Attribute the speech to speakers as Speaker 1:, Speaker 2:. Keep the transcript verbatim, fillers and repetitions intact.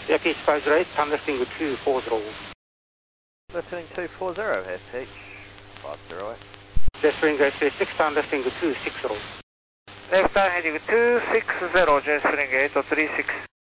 Speaker 1: Yankee five zero eight, turn left into two four zero.
Speaker 2: Left heading two four zero, S H five zero eight.
Speaker 1: Just ring eight three six, turn left into two six zero.
Speaker 2: Left turn heading two six zero, just ring eight three six.